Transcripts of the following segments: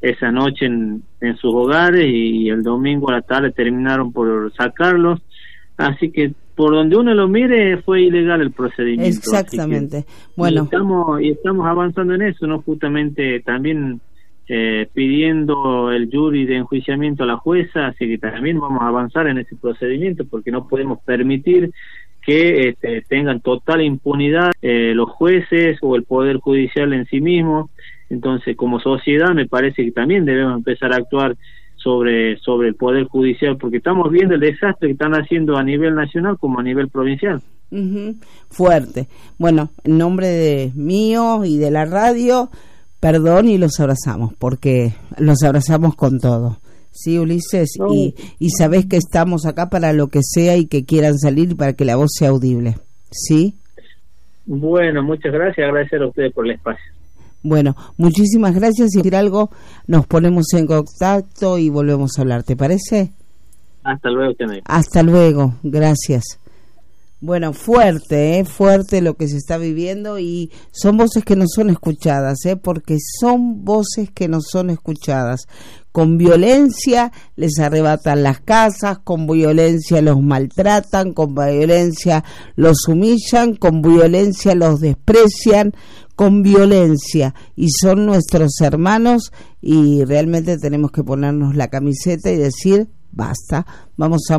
esa noche en sus hogares, y el domingo a la tarde terminaron por sacarlos. Así que por donde uno lo mire fue ilegal el procedimiento. Exactamente. Bueno, y estamos avanzando en eso, ¿no? Justamente también pidiendo el jury de enjuiciamiento a la jueza, así que también vamos a avanzar en ese procedimiento, porque no podemos permitir que tengan total impunidad los jueces o el Poder Judicial en sí mismo. Entonces, como sociedad, me parece que también debemos empezar a actuar sobre el Poder Judicial, porque estamos viendo el desastre que están haciendo a nivel nacional como a nivel provincial. Fuerte. Bueno, en nombre de mío y de la radio, perdón, y los abrazamos, porque los abrazamos con todo. Sí, Ulises, no. y sabés que estamos acá para lo que sea y que quieran salir y para que la voz sea audible. ¿Sí? Bueno, muchas gracias, agradecer a ustedes por el espacio. Bueno, muchísimas gracias. Si decir algo, nos ponemos en contacto y volvemos a hablar, ¿te parece? Hasta luego, Tenay. Hasta luego, gracias. Bueno, fuerte lo que se está viviendo, y son voces que no son escuchadas, porque son voces que no son escuchadas. Con violencia les arrebatan las casas, con violencia los maltratan, con violencia los humillan, con violencia los desprecian, con violencia, y son nuestros hermanos, y realmente tenemos que ponernos la camiseta y decir basta. Vamos a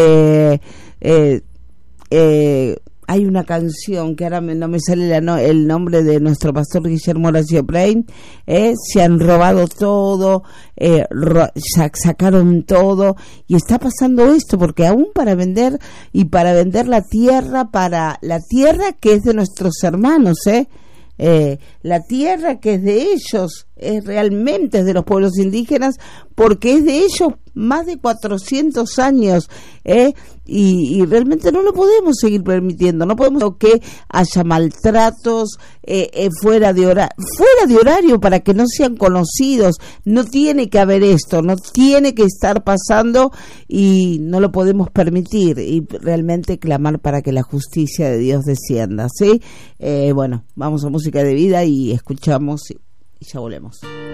hay una canción que ahora no me sale el nombre de nuestro pastor Guillermo Horacio Brain. Se han robado todo, sacaron todo, y está pasando esto porque aún para vender la tierra que es de nuestros hermanos, la tierra que es de ellos, realmente es de los pueblos indígenas, porque es de ellos más de 400 años, y realmente no lo podemos seguir permitiendo. No podemos que haya maltratos fuera de horario para que no sean conocidos. No tiene que haber esto, no tiene que estar pasando, y no lo podemos permitir, y realmente clamar para que la justicia de Dios descienda, ¿sí? Bueno, vamos a música de vida y escuchamos y ya volvemos.